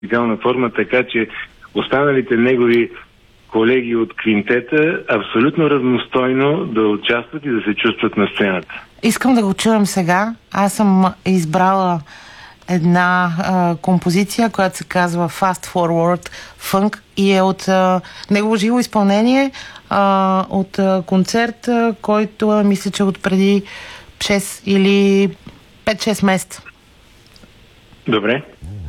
идеална форма, така че останалите негови колеги от квинтета абсолютно равностойно да участват и да се чувстват на сцената. Искам да го чуем сега. Аз съм избрала една композиция, която се казва Fast Forward Funk и е от негово живо изпълнение, от концерт, който мисля, че от преди 6 или 5-6 месеца. Добре.